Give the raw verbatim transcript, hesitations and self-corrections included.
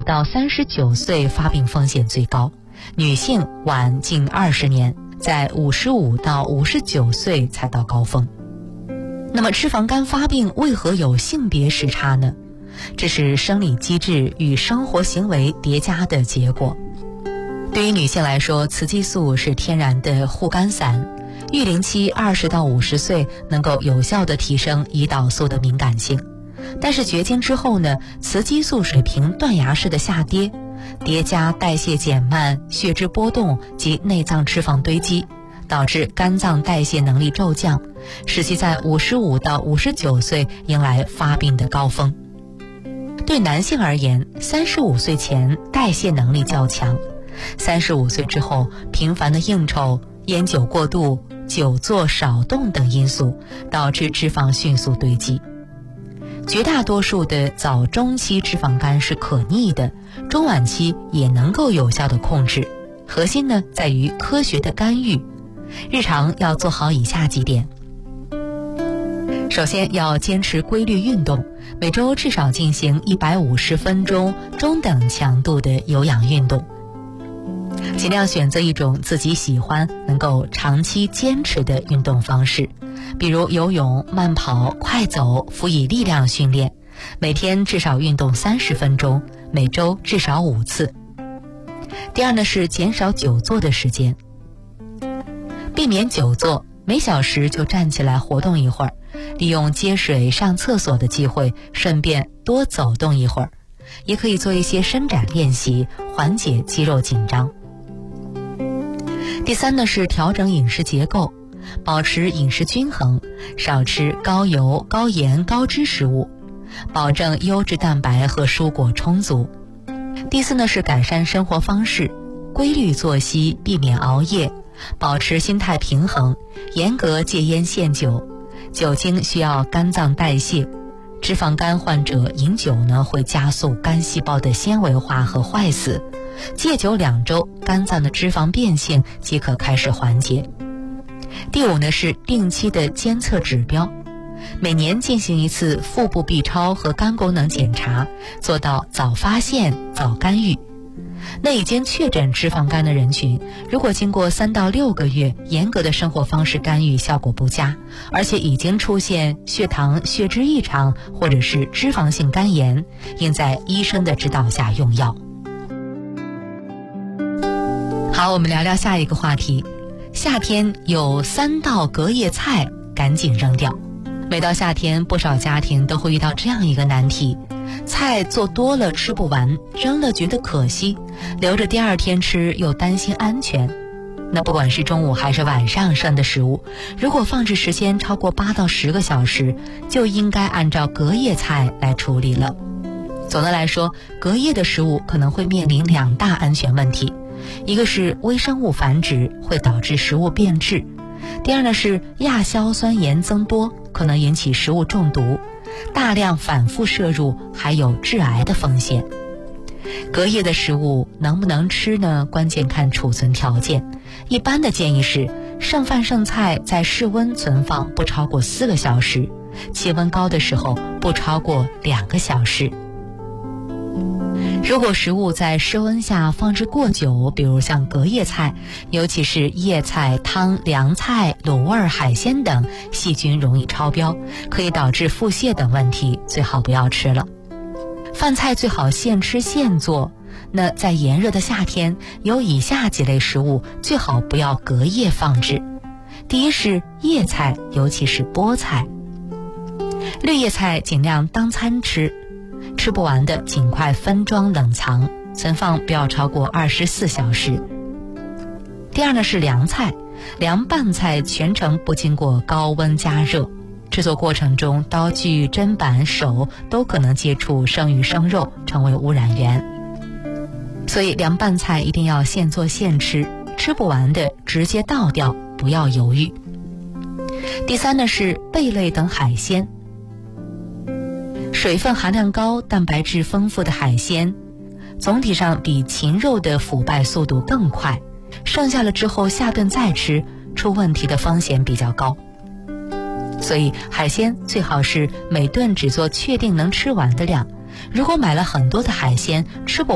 到三十九岁发病风险最高，女性晚近二十年，在五十五到五十九岁才到高峰。那么脂肪肝发病为何有性别时差呢？这是生理机制与生活行为叠加的结果。对于女性来说，雌激素是天然的护肝伞，育龄期二十到五十岁能够有效地提升胰岛素的敏感性。但是绝经之后呢，雌激素水平断崖式的下跌，叠加代谢减慢、血脂波动及内脏脂肪堆积，导致肝脏代谢能力骤降，使其在五十五到五十九岁迎来发病的高峰。对男性而言，三十五岁前代谢能力较强，三十五岁之后，频繁的应酬、烟酒过度、久坐少动等因素，导致脂肪迅速堆积。绝大多数的早中期脂肪肝是可逆的，中晚期也能够有效的控制。核心呢，在于科学的干预。日常要做好以下几点。首先要坚持规律运动，每周至少进行一百五十分钟中等强度的有氧运动。尽量选择一种自己喜欢、能够长期坚持的运动方式，比如游泳、慢跑、快走，辅以力量训练，每天至少运动三十分钟，每周至少五次。第二呢是减少久坐的时间，避免久坐，每小时就站起来活动一会儿，利用接水、上厕所的机会，顺便多走动一会儿，也可以做一些伸展练习，缓解肌肉紧张。第三呢是调整饮食结构，保持饮食均衡，少吃高油、高盐、高脂食物，保证优质蛋白和蔬果充足。第四呢是改善生活方式，规律作息，避免熬夜，保持心态平衡，严格戒烟限酒。酒精需要肝脏代谢，脂肪肝患者饮酒呢会加速肝细胞的纤维化和坏死，戒酒两周，肝脏的脂肪变性即可开始缓解。第五呢是定期的监测指标，每年进行一次腹部 B 超和肝功能检查，做到早发现、早干预。那已经确诊脂肪肝的人群，如果经过三到六个月严格的生活方式干预效果不佳，而且已经出现血糖、血脂异常或者是脂肪性肝炎，应在医生的指导下用药。好，我们聊聊下一个话题。夏天有三道隔夜菜，赶紧扔掉。每到夏天，不少家庭都会遇到这样一个难题，菜做多了吃不完，扔了觉得可惜，留着第二天吃又担心安全。那不管是中午还是晚上剩的食物，如果放置时间超过八到十个小时，就应该按照隔夜菜来处理了。总的来说，隔夜的食物可能会面临两大安全问题，一个是微生物繁殖，会导致食物变质；第二呢是亚硝酸盐增多，可能引起食物中毒，大量反复摄入还有致癌的风险。隔夜的食物能不能吃呢？关键看储存条件。一般的建议是，剩饭剩菜在室温存放不超过四个小时，气温高的时候不超过两个小时。如果食物在室温下放置过久，比如像隔夜菜，尤其是叶菜、汤、凉菜、卤味、海鲜等，细菌容易超标，可以导致腹泻等问题，最好不要吃了。饭菜最好现吃现做，那在炎热的夏天，有以下几类食物最好不要隔夜放置。第一是叶菜，尤其是菠菜。绿叶菜尽量当餐吃，吃不完的尽快分装冷藏，存放不要超过二十四小时。第二呢是凉菜，凉拌菜全程不经过高温加热，制作过程中刀具、砧板、手都可能接触生鱼生肉，成为污染源。所以凉拌菜一定要现做现吃，吃不完的直接倒掉，不要犹豫。第三呢是贝类等海鲜，水分含量高、蛋白质丰富的海鲜，总体上比禽肉的腐败速度更快，剩下了之后下顿再吃，出问题的风险比较高。所以海鲜最好是每顿只做确定能吃完的量，如果买了很多的海鲜，吃不